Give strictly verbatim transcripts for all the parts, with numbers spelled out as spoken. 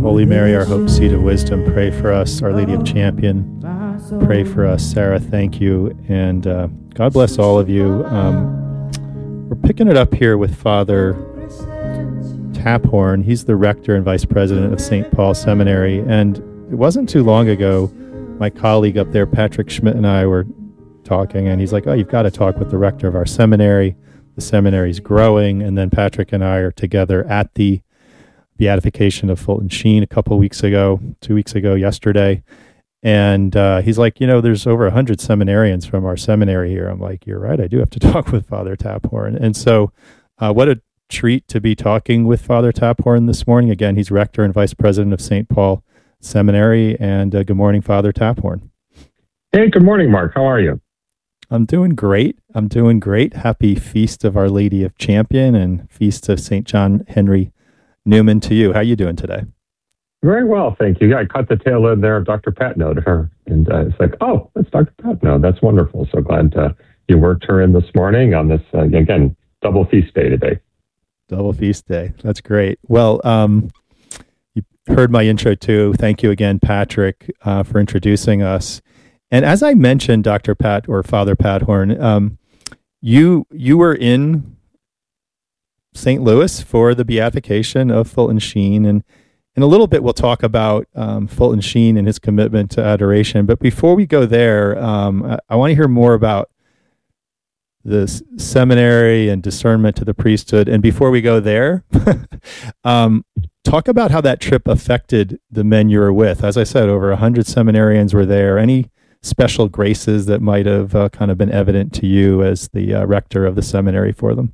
Holy Mary, our hope, seat of wisdom, pray for us. Our Lady of Champion, pray for us. Sarah, thank you. And uh, God bless all of you. Um, we're picking it up here with Father Taphorn. He's the rector and vice president of Saint Paul Seminary. And it wasn't too long ago, my colleague up there, Patrick Schmidt, and I were talking, and he's like, oh, you've got to talk with the rector of our seminary. The seminary's growing. And then Patrick and I are together at the beatification of Fulton Sheen a couple of weeks ago, two weeks ago, yesterday. And uh, he's like, you know, there's over one hundred seminarians from our seminary here. I'm like, you're right, I do have to talk with Father Taphorn. And so uh, what a treat to be talking with Father Taphorn this morning. Again, he's rector and vice president of Saint Paul Seminary. And uh, good morning, Father Taphorn. Hey, good morning, Mark. How are you? I'm doing great. I'm doing great. Happy Feast of Our Lady of Champion and Feast of Saint John Henry Newman to you. How are you doing today? Very well, thank you. Yeah, I caught the tail end there of Doctor Patno to her, and uh, it's like, oh, that's Doctor Patno. That's wonderful. So glad uh, you worked her in this morning on this, uh, again, double feast day today. Double feast day. That's great. Well, um, you heard my intro too. Thank you again, Patrick, uh, for introducing us. And as I mentioned, Doctor Pat or Father Taphorn, um, you you were in Saint Louis for the beatification of Fulton Sheen, and in a little bit we'll talk about um, Fulton Sheen and his commitment to adoration. But before we go there, um, I, I want to hear more about the s- seminary and discernment to the priesthood. And before we go there, um, talk about how that trip affected the men you were with. As I said, over one hundred seminarians were there. Any special graces that might have uh, kind of been evident to you as the uh, rector of the seminary for them?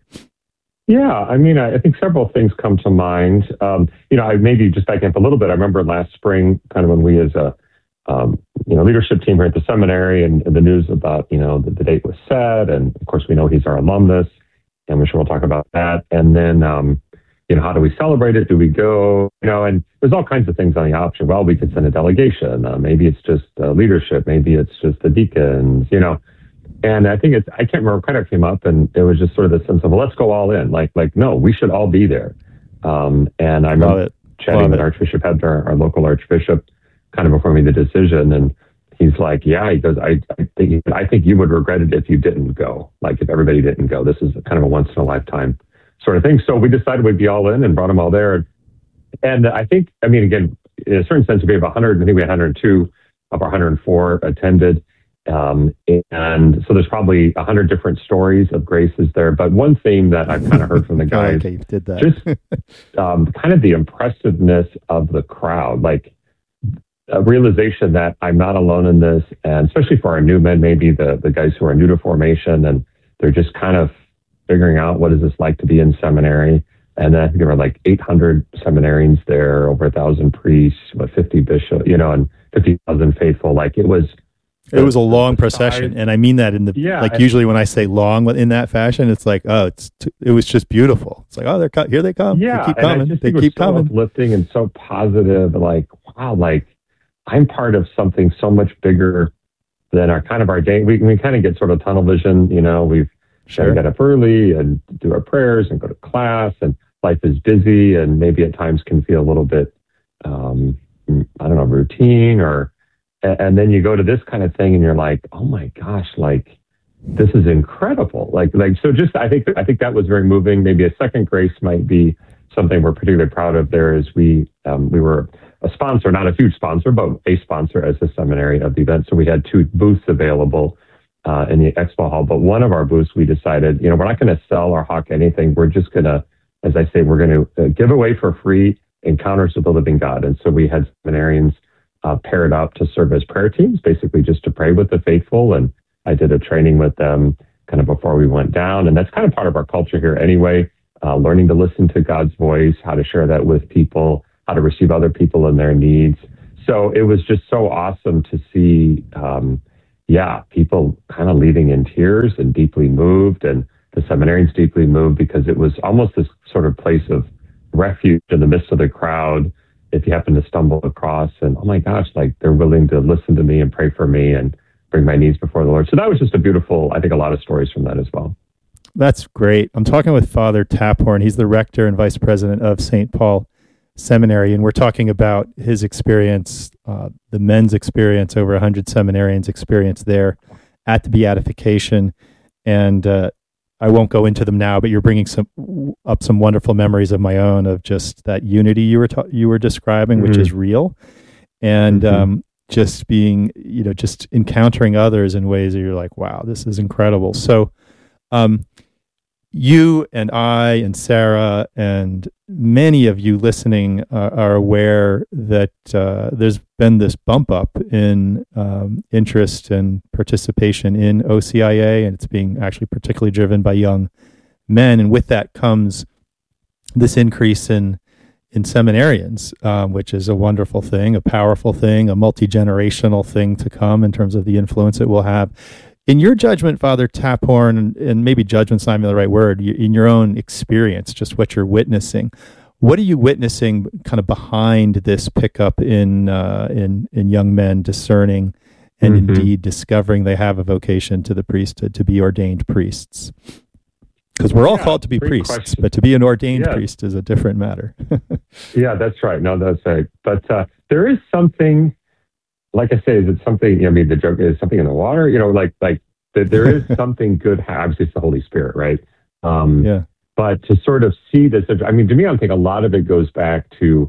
Yeah, I mean, I, I think several things come to mind. Um, you know, I maybe just backing up a little bit. I remember last spring, kind of when we as a um, you know leadership team here at the seminary, and, and the news about you know the, the date was set, and of course we know he's our alumnus, and I'm sure we'll talk about that. And then um, you know, how do we celebrate it? Do we go? You know, and there's all kinds of things on the option. Well, we could send a delegation. Uh, maybe it's just uh, leadership. Maybe it's just the deacons. You know. And I think it's, I can't remember, kind of came up, and it was just sort of the sense of, well, let's go all in. Like, like no, we should all be there. Um, and I remember chatting with Archbishop Hebner, our local archbishop, kind of before we made the decision. And he's like, yeah, he goes, I, I think, I think you would regret it if you didn't go. Like if everybody didn't go, this is kind of a once in a lifetime sort of thing. So we decided we'd be all in and brought them all there. And I think, I mean, again, in a certain sense, we have one hundred, I think we had one hundred two of our one hundred four attended. Um, and so there's probably a hundred different stories of graces there. But one theme that I've kind of heard from the guys, okay, you did that. just um, kind of the impressiveness of the crowd, like a realization that I'm not alone in this. And especially for our new men, maybe the, the guys who are new to formation, and they're just kind of figuring out what is this like to be in seminary. And then I think there were like eight hundred seminarians there, over a thousand priests, what, fifty bishops, you know, and fifty thousand faithful. Like it was, It was a long procession, and I mean that in the yeah, like. Usually, when I say long in that fashion, it's like, oh, it's t- it was just beautiful. It's like, oh, they're co- here they come. Yeah, they keep and coming. I just They think keep it was so coming. uplifting and so positive. Like, wow, like I'm part of something so much bigger than our kind of our day. We we kind of get sort of tunnel vision, you know. We've got to get up early and do our prayers and go to class, and life is busy, and maybe at times can feel a little bit, um, I don't know, routine or. And then you go to this kind of thing and you're like, oh my gosh, like this is incredible. Like, like, so just, I think, I think that was very moving. Maybe a second grace might be something we're particularly proud of there is we, um, we were a sponsor, not a huge sponsor, but a sponsor as a seminary of the event. So we had two booths available uh, in the expo hall, but one of our booths, we decided, you know, we're not going to sell or hawk anything. We're just going to, as I say, we're going to uh, give away for free encounters with the living God. And so we had seminarians Uh, paired up to serve as prayer teams, basically just to pray with the faithful. And I did a training with them kind of before we went down. And that's kind of part of our culture here anyway, uh, learning to listen to God's voice, how to share that with people, how to receive other people and their needs. So it was just so awesome to see, um, yeah, people kind of leaving in tears and deeply moved, and the seminarians deeply moved, because it was almost this sort of place of refuge in the midst of the crowd. If you happen to stumble across, and oh my gosh, like they're willing to listen to me and pray for me and bring my needs before the Lord. So that was just a beautiful, I think a lot of stories from that as well. That's great. I'm talking with Father Taphorn. He's the rector and vice president of Saint Paul Seminary, and we're talking about his experience, uh, the men's experience, over one hundred seminarians' experience there at the beatification. And uh, I won't go into them now, but you're bringing some up some wonderful memories of my own of just that unity you were ta- you were describing, mm-hmm. which is real, and mm-hmm. um, just being, you know, just encountering others in ways that you're like, wow, this is incredible. So, um, you and I and Sarah and many of you listening uh, are aware that uh, there's been this bump up in um, interest and participation in O C I A, and it's being actually particularly driven by young men. And with that comes this increase in in seminarians, um, which is a wonderful thing, a powerful thing, a multi-generational thing to come in terms of the influence it will have. In your judgment, Father Taphorn, and, and maybe judgment's not even the right word, you, in your own experience, just what you're witnessing, what are you witnessing kind of behind this pickup in uh, in in young men discerning and mm-hmm. indeed discovering they have a vocation to the priesthood, to be ordained priests? Because we're all yeah, called to be priests, question. But to be an ordained yeah. priest is a different matter. Yeah, that's right. No, that's right. But uh, there is something... Like I say, is it something, you know, I mean, the joke is something in the water, you know, like, like the, there is something good. Obviously, it's the Holy Spirit, right? Um, yeah. But to sort of see this, I mean, to me, I think a lot of it goes back to,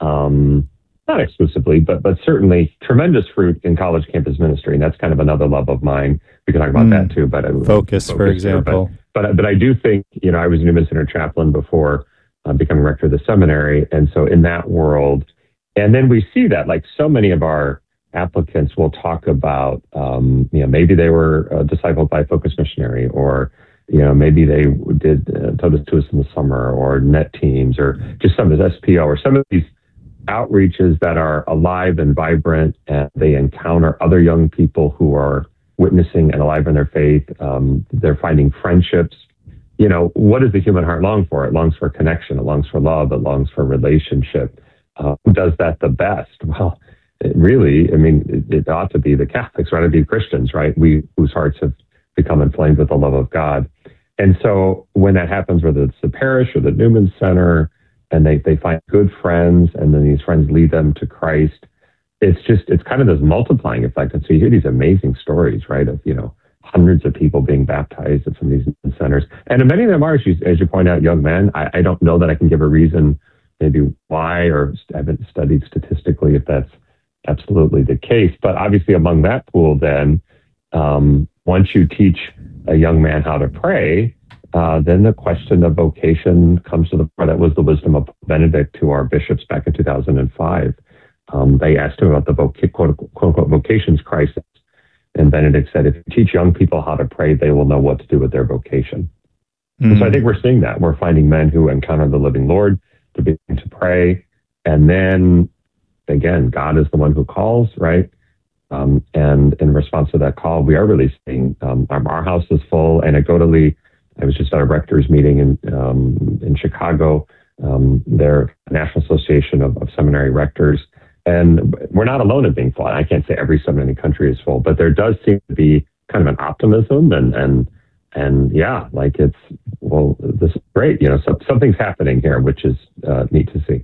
um, not exclusively, but, but certainly tremendous fruit in college campus ministry. And that's kind of another love of mine. We can talk about mm. that too, but focus, focus for example. Here, but, but, but I do think, you know, I was a Newman Center chaplain before uh, becoming rector of the seminary. And so in that world, and then we see that like so many of our applicants will talk about, um, you know, maybe they were uh, discipled by a Focus missionary, or, you know, maybe they did uh, Totus Tuus in the summer, or net teams, or just some of this S P O, or some of these outreaches that are alive and vibrant, and they encounter other young people who are witnessing and alive in their faith. Um, they're finding friendships. You know, what does the human heart long for? It longs for connection. It longs for love. It longs for relationship. Uh, who does that the best? Well, It really, I mean, it, it ought to be the Catholics, right? It'd be Christians, right? We whose hearts have become inflamed with the love of God. And so when that happens, whether it's the parish or the Newman Center, and they, they find good friends, and then these friends lead them to Christ, it's just, it's kind of this multiplying effect. And so you hear these amazing stories, right? Of, you know, hundreds of people being baptized at some of these centers. And many of them are, as you, as you point out, young men. I, I don't know that I can give a reason maybe why, or haven't studied statistically if that's absolutely the case. But obviously among that pool, then, um, once you teach a young man how to pray, uh, then the question of vocation comes to the fore. That was the wisdom of Benedict to our bishops back in two thousand five. Um, they asked him about the voc- quote, quote unquote vocations crisis. And Benedict said, if you teach young people how to pray, they will know what to do with their vocation. Mm-hmm. And so I think we're seeing that. We're finding men who encounter the living Lord to begin to pray. And then again, God is the one who calls, right? Um, and in response to that call, we are really seeing um, our, our house is full. Anecdotally, I was just at a rector's meeting in um, in Chicago, um, their National Association of, of Seminary Rectors, and we're not alone in being full. I can't say every seminary in the country is full, but there does seem to be kind of an optimism, and and and yeah, like it's, well, this is great. You know, so, something's happening here, which is uh, neat to see.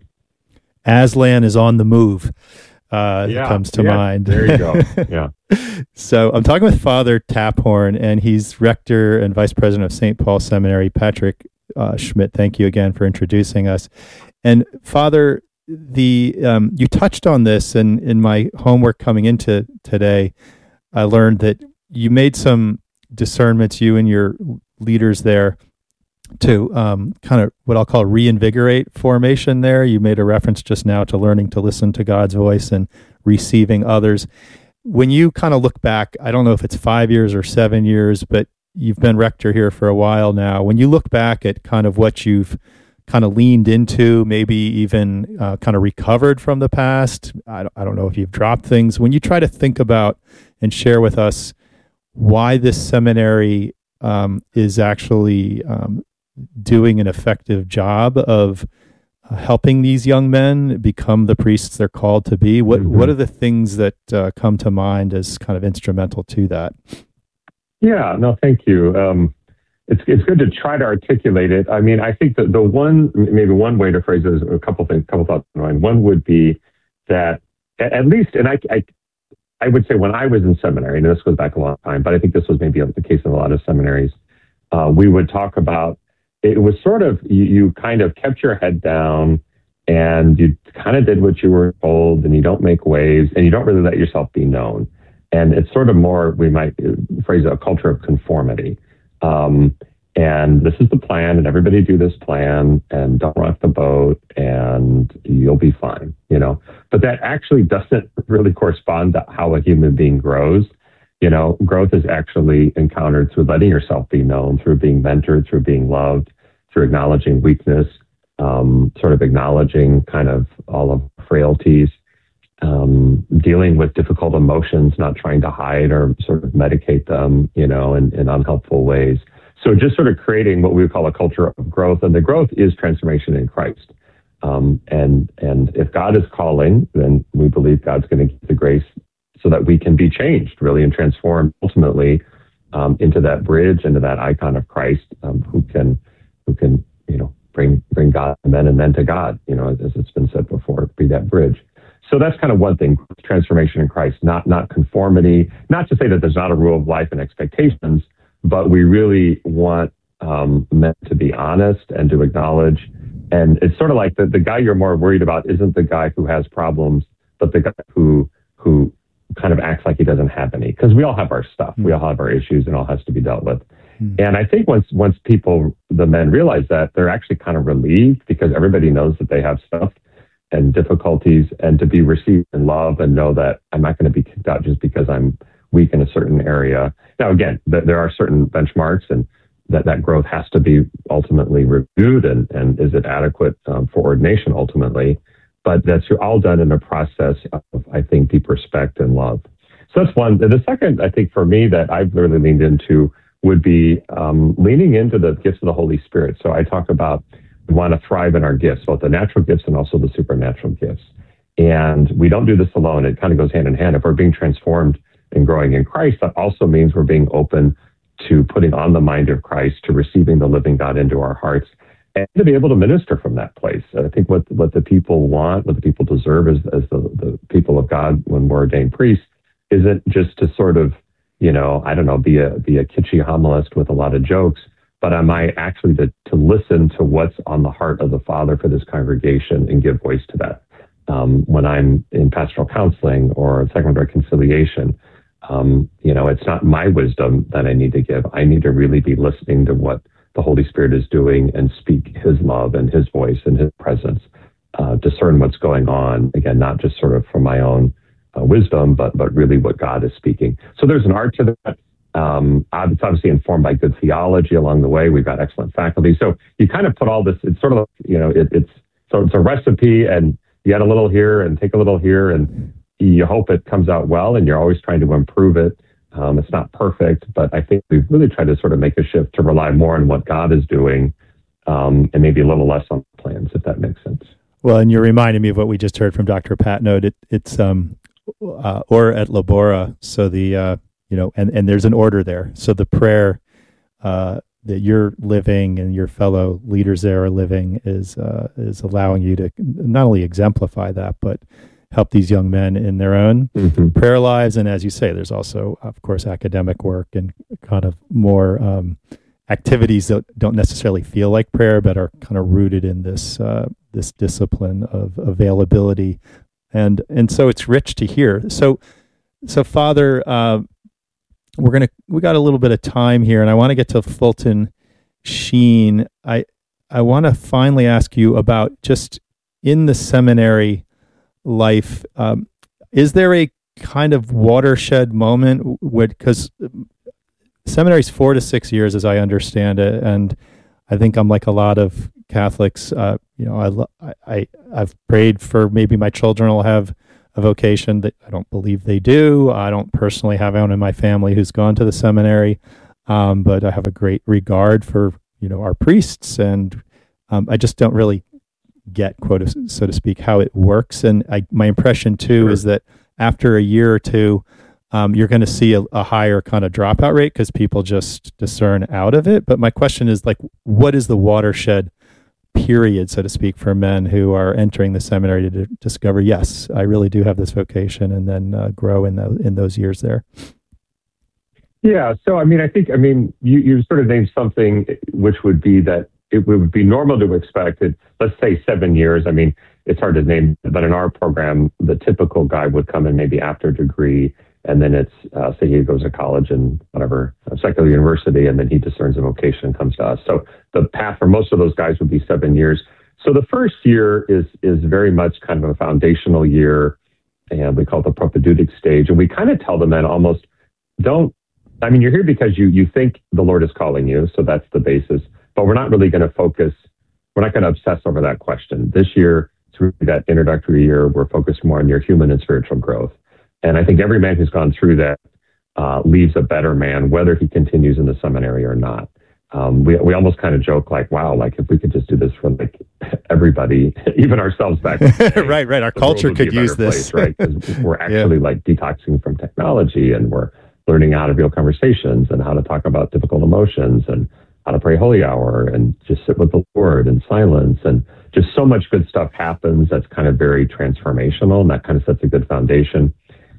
Aslan is on the move. Uh, yeah, comes to yeah, mind. There you go. Yeah. So I'm talking with Father Taphorn, and he's rector and vice president of Saint Paul Seminary. Patrick uh, Schmidt, thank you again for introducing us. And Father, the um, you touched on this, and in my homework coming into today, I learned that you made some discernments, you and your leaders there, to um, kind of what I'll call reinvigorate formation there. You made a reference just now to learning to listen to God's voice and receiving others. When you kind of look back, I don't know if it's five years or seven years, but you've been rector here for a while now. When you look back at kind of what you've kind of leaned into, maybe even uh, kind of recovered from the past, I don't, I don't know if you've dropped things. When you try to think about and share with us why this seminary um, is actually um, doing an effective job of uh, helping these young men become the priests they're called to be, what mm-hmm. what are the things that uh, come to mind as kind of instrumental to that? Yeah, no, thank you. Um, it's it's good to try to articulate it. I mean, I think that the one, maybe one way to phrase it is a couple things, a couple thoughts in mind. One would be that at least, and I, I, I would say when I was in seminary, and this goes back a long time, but I think this was maybe the case in a lot of seminaries, uh, we would talk about, it was sort of, you, you kind of kept your head down and you kind of did what you were told, and you don't make waves, and you don't really let yourself be known. And it's sort of more, we might phrase it, a culture of conformity. Um, and this is the plan, and everybody do this plan, and don't rock the boat, and you'll be fine, you know. But that actually doesn't really correspond to how a human being grows. You know, growth is actually encountered through letting yourself be known, through being mentored, through being loved, through acknowledging weakness, um, sort of acknowledging kind of all of frailties, um, dealing with difficult emotions, not trying to hide or sort of medicate them, you know, in, in unhelpful ways. So just sort of creating what we would call a culture of growth. And the growth is transformation in Christ. Um, and, and if God is calling, then we believe God's going to give the grace so that we can be changed, really, and transformed ultimately um, into that bridge, into that icon of Christ, um, who can, who can, you know, bring bring God to men and men to God, you know, as it's been said before, be that bridge. So that's kind of one thing, transformation in Christ, not not conformity. Not to say that there's not a rule of life and expectations, but we really want um, men to be honest and to acknowledge. And it's sort of like the, the guy you're more worried about isn't the guy who has problems, but the guy who who kind of acts like he doesn't have any, because we all have our stuff. Mm. We all have our issues, and all has to be dealt with. Mm. And I think once once people, the men realize that, they're actually kind of relieved, because everybody knows that they have stuff and difficulties, and to be received in love and know that I'm not going to be kicked out just because I'm weak in a certain area. Now, again, th- there are certain benchmarks, and that, that growth has to be ultimately reviewed, and, and is it adequate um, for ordination ultimately? But that's all done in a process of, I think, deep respect and love. So that's one. The second, I think, for me, that I've really leaned into would be um, leaning into the gifts of the Holy Spirit. So I talk about we want to thrive in our gifts, both the natural gifts and also the supernatural gifts. And we don't do this alone. It kind of goes hand in hand. If we're being transformed and growing in Christ, that also means we're being open to putting on the mind of Christ, to receiving the living God into our hearts, and to be able to minister from that place. I think what what the people want, what the people deserve as, as the, the people of God when we're ordained priests, isn't just to sort of, you know, I don't know, be a be a kitschy homilist with a lot of jokes, but am I actually to, to listen to what's on the heart of the Father for this congregation and give voice to that. Um, when I'm in pastoral counseling or sacrament reconciliation, um, you know, it's not my wisdom that I need to give. I need to really be listening to what the Holy Spirit is doing and speak his love and his voice and his presence, uh, discern what's going on. Again, not just sort of from my own uh, wisdom, but but really what God is speaking. So there's an art to that. Um, it's obviously informed by good theology along the way. We've got excellent faculty. So you kind of put all this, it's sort of, you know, it, it's, so it's a recipe, and you add a little here and take a little here, and you hope it comes out well, and you're always trying to improve it. Um, it's not perfect, but I think we've really tried to sort of make a shift to rely more on what God is doing, um, and maybe a little less on plans, if that makes sense. Well, and you're reminding me of what we just heard from Doctor Patnode. It, it's um, uh, Ora et Labora. So the, uh, you know, and, and there's an order there. So the prayer uh, that you're living and your fellow leaders there are living is uh, is allowing you to not only exemplify that, but help these young men in their own mm-hmm. prayer lives. And as you say, there's also, of course, academic work and kind of more um, activities that don't necessarily feel like prayer, but are kind of rooted in this uh, this discipline of availability. And and so it's rich to hear. So, so Father, uh, we're gonna we got a little bit of time here, and I want to get to Fulton Sheen. I I want to finally ask you about just in the seminary life, um, is there a kind of watershed moment? Because seminary's four to six years, as I understand it, and I think I'm like a lot of Catholics. Uh, you know, I, I I've prayed for maybe my children will have a vocation that I don't believe they do. I don't personally have anyone in my family who's gone to the seminary, um, but I have a great regard for you know our priests, and um, I just don't really get, quote, so to speak, how it works. And I, my impression too sure. is that after a year or two, um, you're going to see a, a higher kind of dropout rate because people just discern out of it. But my question is like, what is the watershed period, so to speak, for men who are entering the seminary to d- discover, yes, I really do have this vocation, and then uh, grow in the, in those years there? Yeah. So, I mean, I think, I mean, you, you sort of named something which would be that it would be normal to expect it, let's say seven years. I mean, it's hard to name, but in our program, the typical guy would come in maybe after degree, and then it's, uh, say he goes to college and whatever, secular university, and then he discerns a vocation and comes to us. So the path for most of those guys would be seven years. So the first year is is very much kind of a foundational year, and we call it the propedeutic stage. And we kind of tell the men almost, don't, I mean, you're here because you you think the Lord is calling you, so that's the basis. But we're not really going to focus, we're not going to obsess over that question. This year, through that introductory year, we're focused more on your human and spiritual growth. And I think every man who's gone through that uh, leaves a better man, whether he continues in the seminary or not. Um, we we almost kind of joke like, wow, like if we could just do this for like everybody, even ourselves back in the day, right, right. Our culture could use this, place, right? Because we're actually yeah. like detoxing from technology, and we're learning how to have real conversations and how to talk about difficult emotions and how to pray holy hour and just sit with the Lord in silence. And just so much good stuff happens that's kind of very transformational, and that kind of sets a good foundation.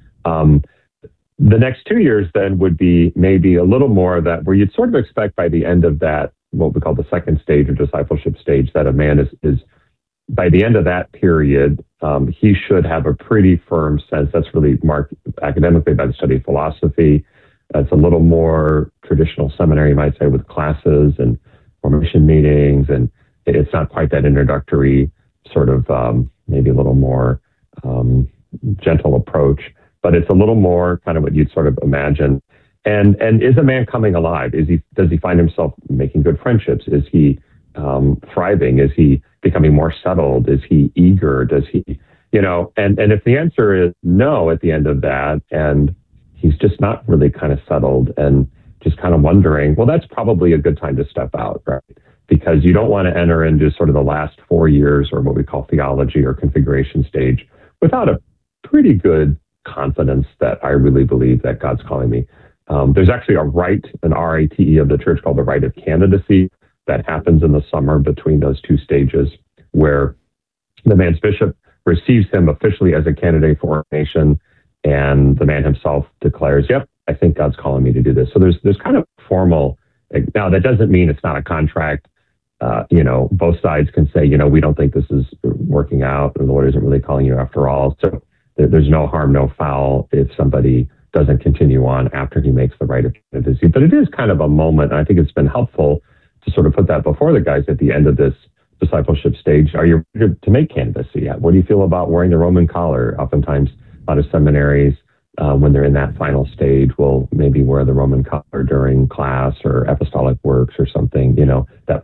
Um, the next two years then would be maybe a little more of that, where you'd sort of expect by the end of that, what we call the second stage or discipleship stage, that a man is, is by the end of that period, um, he should have a pretty firm sense. That's really marked academically by the study of philosophy. It's a little more traditional seminary, you might say, with classes and formation meetings. And it's not quite that introductory sort of um, maybe a little more um, gentle approach, but it's a little more kind of what you'd sort of imagine. And and is a man coming alive? Is he does he find himself making good friendships? Is he um, thriving? Is he becoming more settled? Is he eager? Does he, you know? And and if the answer is no at the end of that, and he's just not really kind of settled and just kind of wondering, well, that's probably a good time to step out, right? Because you don't want to enter into sort of the last four years or what we call theology or configuration stage without a pretty good confidence that I really believe that God's calling me. Um, there's actually a rite, an R I T E of the church called the Rite of Candidacy that happens in the summer between those two stages, where the man's bishop receives him officially as a candidate for ordination, and the man himself declares, yep, I think God's calling me to do this. So there's there's kind of formal. Now, that doesn't mean it's not a contract. Uh, you know, both sides can say, you know, we don't think this is working out, or the Lord isn't really calling you after all. So there, there's no harm, no foul if somebody doesn't continue on after he makes the rite of candidacy. But it is kind of a moment, and I think it's been helpful to sort of put that before the guys at the end of this discipleship stage. Are you ready to make candidacy? What do you feel about wearing the Roman collar? Oftentimes, a lot of seminaries, uh, when they're in that final stage, will maybe wear the Roman collar during class or apostolic works or something, you know, that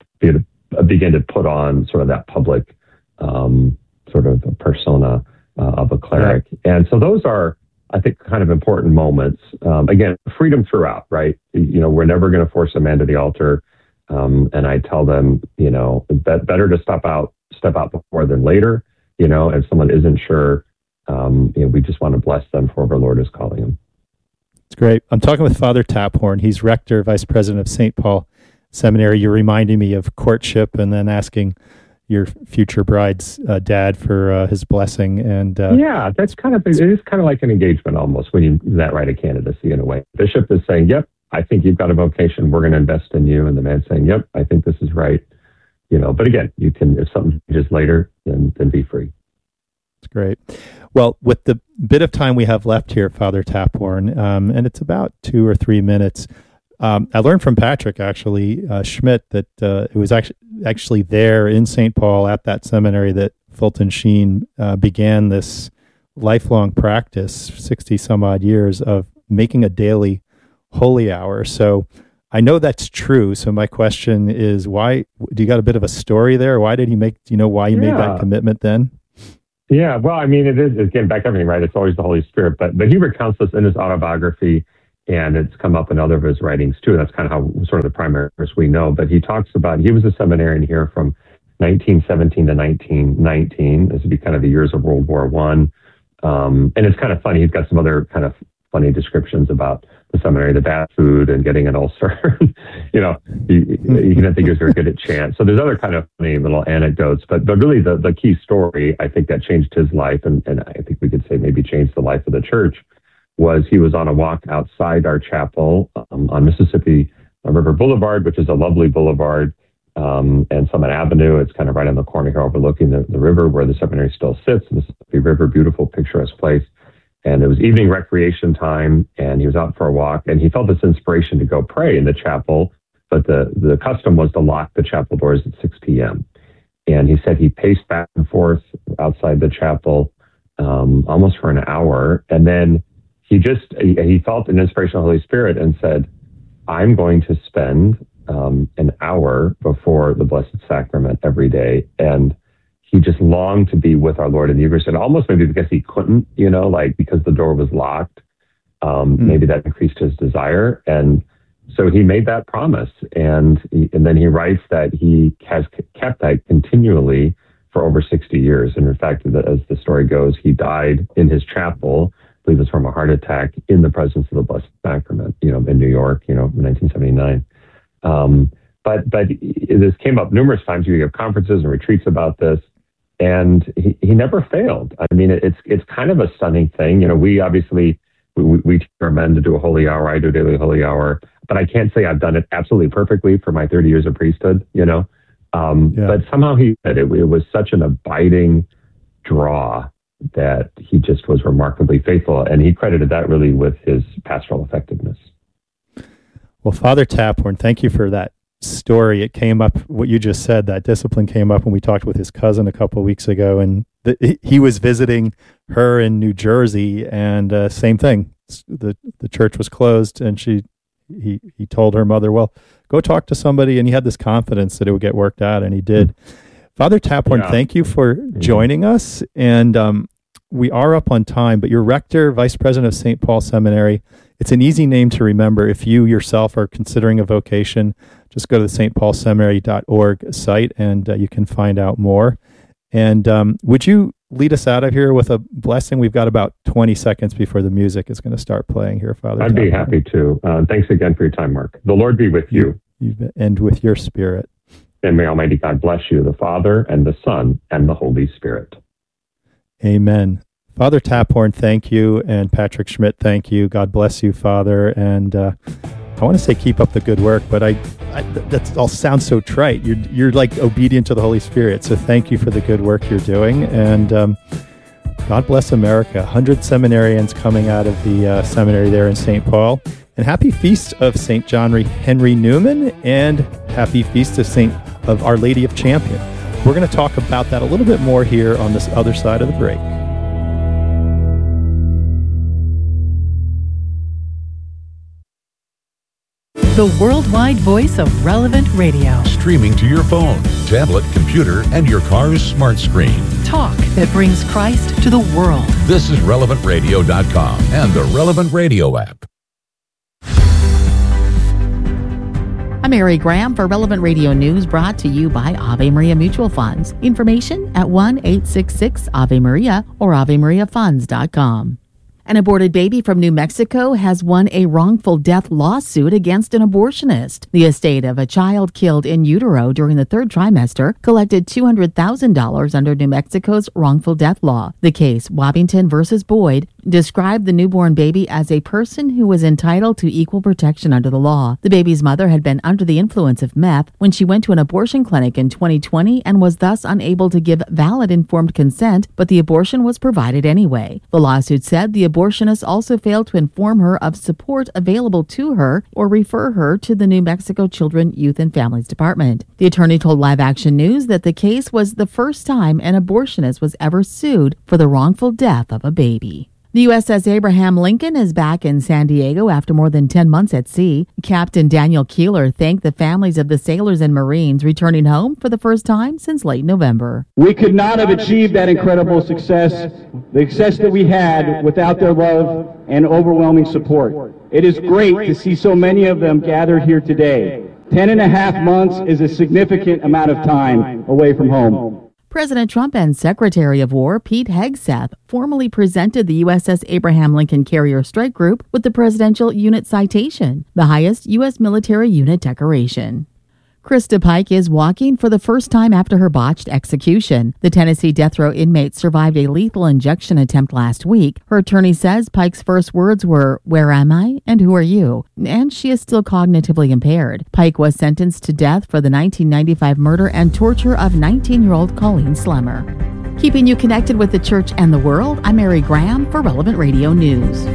begin to put on sort of that public um, sort of persona uh, of a cleric. Yeah. And so those are, I think, kind of important moments. Um, again, freedom throughout, right? You know, we're never going to force a man to the altar. Um, and I tell them, you know, bet, better to step out, step out before than later. You know, if someone isn't sure, um, you know, we just want to bless them for whatever Lord is calling them. It's great. I'm talking with Father Taphorn. He's rector, vice president of Saint Paul Seminary. You're reminding me of courtship and then asking your future bride's uh, dad for uh, his blessing. And uh, yeah, that's kind of, it is kind of like an engagement almost when you, that right of candidacy in a way. Bishop is saying, yep, I think you've got a vocation. We're going to invest in you. And the man's saying, yep, I think this is right. You know, but again, you can, if something changes later, then, then be free. That's great. Well, with the bit of time we have left here, Father Taphorn, um, and it's about two or three minutes, um, I learned from Patrick, actually, uh, Schmidt, that uh, it was actually, actually there in Saint Paul at that seminary that Fulton Sheen uh, began this lifelong practice, sixty some odd years, of making a daily holy hour. So I know that's true. So my question is, why do you got a bit of a story there? Why did he make, do you know why he yeah. made that commitment then? Yeah, well, I mean, it is, again, back to everything, right? It's always the Holy Spirit, but but he recounts this in his autobiography, and it's come up in other of his writings too. That's kind of how sort of the primary verse we know. But he talks about, he was a seminarian here from nineteen seventeen to nineteen nineteen. This would be kind of the years of World War One. Um, and it's kind of funny. He's got some other kind of funny descriptions about the seminary, the bad food and getting an ulcer. you know, you, you didn't think he was very good at chant. So there's other kind of funny little anecdotes, but but really the, the key story, I think that changed his life, and, and I think we could say maybe changed the life of the church, was he was on a walk outside our chapel um, on Mississippi River Boulevard, which is a lovely boulevard, um, and Summit Avenue. It's kind of right on the corner here overlooking the, the river where the seminary still sits, Mississippi River, beautiful, picturesque place. And it was evening recreation time, and he was out for a walk, and he felt this inspiration to go pray in the chapel, but the, the custom was to lock the chapel doors at six p.m. And he said he paced back and forth outside the chapel um, almost for an hour, and then he just, he, he felt an inspiration of the Holy Spirit and said, I'm going to spend um, an hour before the Blessed Sacrament every day. And he just longed to be with our Lord in the Eucharist, and almost maybe because he couldn't, you know, like because the door was locked, um, mm. maybe that increased his desire. And so he made that promise. And, he, and then he writes that he has kept that continually for over sixty years. And in fact, as the story goes, he died in his chapel, I believe it was from a heart attack, in the presence of the Blessed Sacrament, you know, in New York, you know, in nineteen seventy-nine. Um, but, but this came up numerous times. You have conferences and retreats about this. And he, he never failed. I mean, it's it's kind of a stunning thing. You know, we obviously, we, we teach our men to do a holy hour. I do a daily holy hour. But I can't say I've done it absolutely perfectly for my thirty years of priesthood, you know. Um, yeah. But somehow he said it, it was such an abiding draw that he just was remarkably faithful. And he credited that really with his pastoral effectiveness. Well, Father Taphorn, thank you for that story. It came up, what you just said, that discipline came up when we talked with his cousin a couple of weeks ago, and the, he was visiting her in New Jersey, and uh, same thing. The the church was closed, and she he he told her mother, well, go talk to somebody, and he had this confidence that it would get worked out, and he did. Mm-hmm. Father Taphorn, yeah. thank you for joining mm-hmm. us, and um, we are up on time, but you're rector, vice president of Saint Paul Seminary. It's an easy name to remember. If you yourself are considering a vocation, just go to the s t paul seminary dot org site, and uh, you can find out more. And um, would you lead us out of here with a blessing? We've got about twenty seconds before the music is going to start playing here, Father. I'd be happy to. Uh, thanks again for your time, Mark. The Lord be with you. you. And with your spirit. And may Almighty God bless you, the Father, and the Son, and the Holy Spirit. Amen. Father Taphorn, thank you. And Patrick Schmidt, thank you. God bless you, Father. And uh, I want to say keep up the good work, but I, I that all sounds so trite. You're you're like obedient to the Holy Spirit. So thank you for the good work you're doing. And um, God bless America. one hundred seminarians coming out of the uh, seminary there in Saint Paul. And happy feast of Saint John Henry Newman, and happy feast of Saint of Our Lady of Champion. We're going to talk about that a little bit more here on this other side of the break. The worldwide voice of Relevant Radio. Streaming to your phone, tablet, computer, and your car's smart screen. Talk that brings Christ to the world. This is relevant radio dot com and the Relevant Radio app. I'm Mary Graham for Relevant Radio News, brought to you by Ave Maria Mutual Funds. Information at one eight six six Ave Maria or ave maria funds dot com. An aborted baby from New Mexico has won a wrongful death lawsuit against an abortionist. The estate of a child killed in utero during the third trimester collected two hundred thousand dollars under New Mexico's wrongful death law. The case, Wabbington versus Boyd, described the newborn baby as a person who was entitled to equal protection under the law. The baby's mother had been under the influence of meth when she went to an abortion clinic in twenty twenty and was thus unable to give valid informed consent, but the abortion was provided anyway. The lawsuit said the abortionist also failed to inform her of support available to her or refer her to the New Mexico Children, Youth, and Families Department. The attorney told Live Action News that the case was the first time an abortionist was ever sued for the wrongful death of a baby. The U S S Abraham Lincoln is back in San Diego after more than ten months at sea. Captain Daniel Keeler thanked the families of the sailors and Marines returning home for the first time since late November. We could not have achieved that incredible success, the success that we had, without their love and overwhelming support. It is great to see so many of them gathered here today. Ten and a half months is a significant amount of time away from home. President Trump and Secretary of War Pete Hegseth formally presented the U S S Abraham Lincoln Carrier Strike Group with the Presidential Unit Citation, the highest U S military unit decoration. Krista Pike is walking for the first time after her botched execution. The Tennessee death row inmate survived a lethal injection attempt last week. Her attorney says Pike's first words were, "Where am I and who are you?" And she is still cognitively impaired. Pike was sentenced to death for the nineteen ninety-five murder and torture of nineteen-year-old Colleen Slemmer. Keeping you connected with the church and the world, I'm Mary Graham for Relevant Radio News.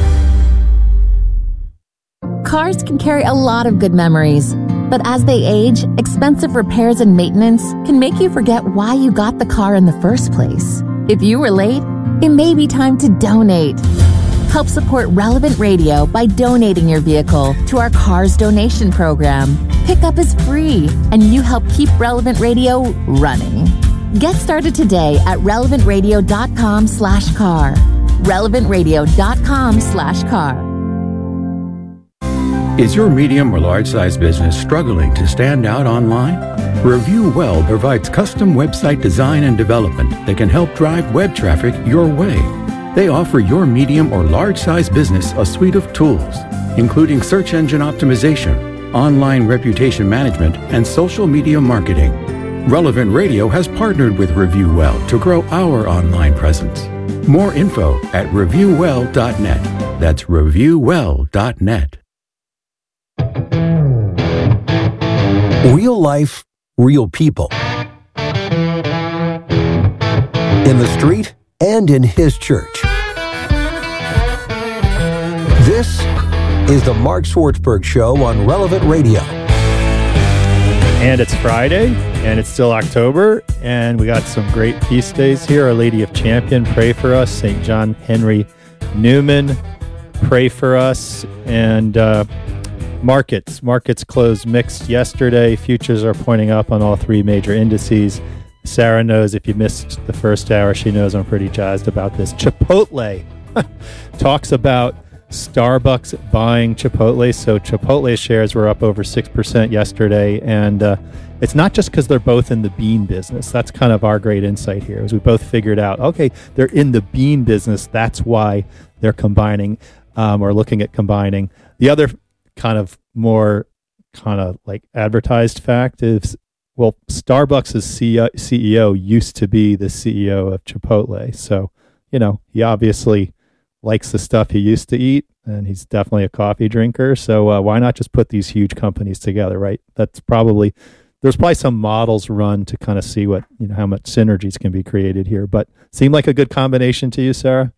Cars can carry a lot of good memories, but as they age, expensive repairs and maintenance can make you forget why you got the car in the first place. If you were late, it may be time to donate. Help support Relevant Radio by donating your vehicle to our Cars Donation Program. Pickup is free, and you help keep Relevant Radio running. Get started today at relevantradio.com slash car. relevantradio.com slash car. Is your medium or large size business struggling to stand out online? Review Well provides custom website design and development that can help drive web traffic your way. They offer your medium or large size business a suite of tools, including search engine optimization, online reputation management, and social media marketing. Relevant Radio has partnered with Review Well to grow our online presence. More info at review well dot net. That's review well dot net. Real life, real people. In the street and in his church. This is the Mark Swartzberg Show on Relevant Radio. And it's Friday, and it's still October, and we got some great feast days here. Our Lady of Champion, pray for us. Saint John Henry Newman, pray for us. And uh, markets. Markets closed mixed yesterday. Futures are pointing up on all three major indices. Sarah knows if you missed the first hour, she knows I'm pretty jazzed about this. Chipotle talks about Starbucks buying Chipotle. So Chipotle shares were up over six percent yesterday. And uh, it's not just because they're both in the bean business. That's kind of our great insight here, as we both figured out, okay, they're in the bean business. That's why they're combining um, or looking at combining. The other kind of more kind of like advertised fact is, well, Starbucks' C E O used to be the C E O of Chipotle. So, you know, he obviously likes the stuff he used to eat, and he's definitely a coffee drinker. So uh, why not just put these huge companies together, right? That's probably, there's probably some models run to kind of see what, you know, how much synergies can be created here. But seem like a good combination to you, Sarah?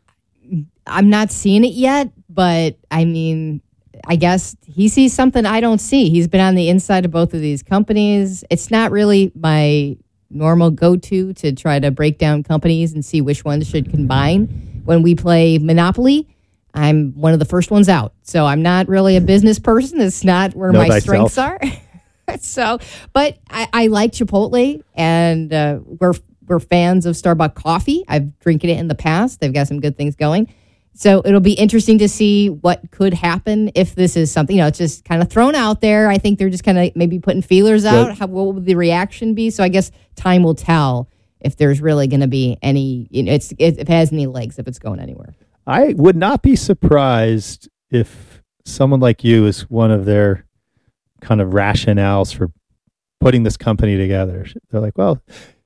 I'm not seeing it yet, but I mean, I guess he sees something I don't see. He's been on the inside of both of these companies. It's not really my normal go-to to try to break down companies and see which ones should combine. When we play Monopoly, I'm one of the first ones out. So I'm not really a business person. It's not where know my thyself. strengths are. So, but I, I like Chipotle, and uh, we're we're fans of Starbucks coffee. I've drinking it in the past. They've got some good things going. So it'll be interesting to see what could happen if this is something, you know, it's just kind of thrown out there. I think they're just kind of maybe putting feelers out. Good. How, what will the reaction be? So I guess time will tell if there's really going to be any, you know, it's, if it has any legs, if it's going anywhere. I would not be surprised if someone like you is one of their kind of rationales for putting this company together. They're like, well,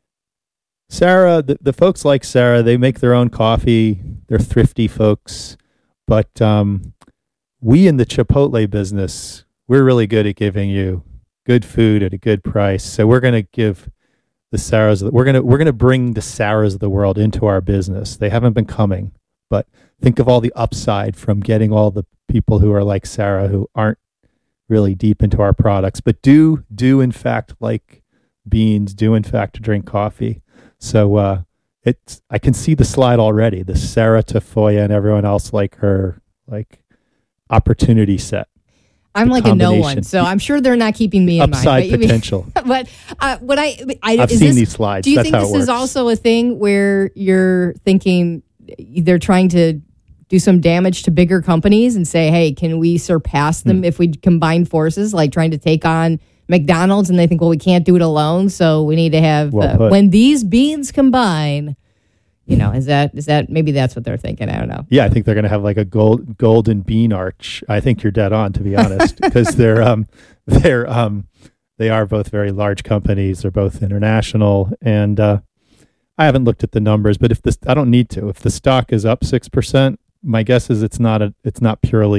Sarah, the, the folks like Sarah, they make their own coffee. They're thrifty folks. But um, we in the Chipotle business, we're really good at giving you good food at a good price. So we're going to give the Sarahs, we're going to we're going to bring the Sarahs of the world into our business. They haven't been coming, but think of all the upside from getting all the people who are like Sarah, who aren't really deep into our products, but do do in fact like beans, do in fact drink coffee. So uh, it's I can see the slide already. The Sarah Tafoya and everyone else like her, like opportunity set. I'm like a no one, so I'm sure they're not keeping me in mind. Upside potential. But uh, what I, I I've is seen this, these slides. Do you That's think how this it works. is also a thing where you're thinking they're trying to do some damage to bigger companies and say, hey, can we surpass them hmm. if we combine forces, like trying to take on McDonald's and they think, well, we can't do it alone, so we need to have Well uh, put. when these beans combine. You know, is that is that maybe that's what they're thinking? I don't know. Yeah, I think they're going to have like a gold golden bean arch. I think you're dead on, to be honest, because they're um they're um they are both very large companies. They're both international, and uh, I haven't looked at the numbers, but if this, I don't need to. If the stock is up six percent, my guess is it's not a it's not purely